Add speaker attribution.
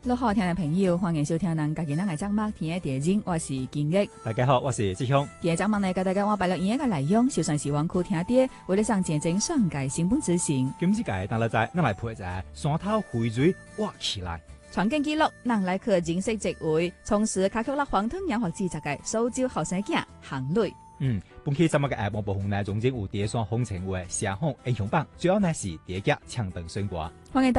Speaker 1: 各位好聽嘅朋友，歡迎收聽咱家己咱嘅節目《天嘅地景》，我是金玉。
Speaker 2: 大家好，我是志雄。
Speaker 1: 今日節目呢，教大家我擺落演嘅內容，就算是灣區聽啲，為了上見證上界成本執行。
Speaker 2: 今次嘅，咱來陪在山頭匯水挖起來。
Speaker 1: 傳經記錄，咱來去認識一位從事卡曲勒黃土養活製作嘅蘇州後生囝行雷。
Speaker 2: 本期節目嘅下半部分呢，總之有第一雙風情嘅聲風英雄榜，主要呢是第一集搶燈選歌。
Speaker 1: 歡迎